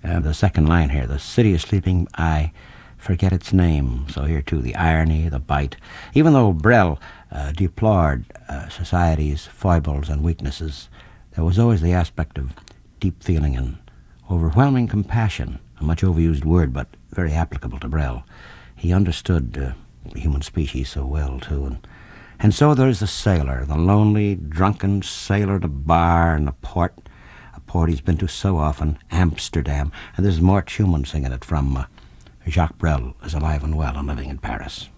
The second line here, the city is sleeping, I forget its name. So here too, the irony, the bite. Even though Brel deplored society's foibles and weaknesses, there was always the aspect of deep feeling and overwhelming compassion, a much overused word but very applicable to Brel. He understood the human species so well too. And so there's the sailor, the lonely, drunken sailor at a bar in a port he's been to so often, Amsterdam. And this is Mort Schumann singing it from Jacques Brel is alive and well and living in Paris.